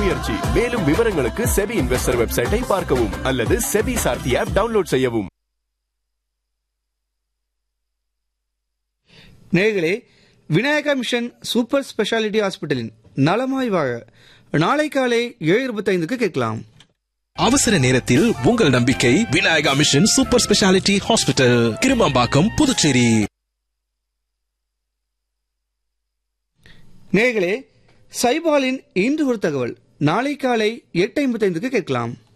முயற்சி. மேலும் விவரங்களுக்கு செபி இன்வெஸ்டர் வெப்சைட்டை பார்க்கவும் அல்லது செபி சார்த்தி ஆப் டவுன்லோட் செய்யவும். நேயர்களே, விநாயகா மிஷன் சூப்பர் ஸ்பெஷாலிட்டி ஹாஸ்பிட்டலின் நலமாய் வாழ நாளை காலை 7:25 கேட்கலாம். அவசர நேரத்தில் உங்கள் நம்பிக்கை Vinayaka mission super speciality hospital, Kirumampakkam, Puducherry. நேயர்களே, சைபாலின் இன்று ஒரு தகவல் நாளை காலை 8:55 கேட்கலாம்.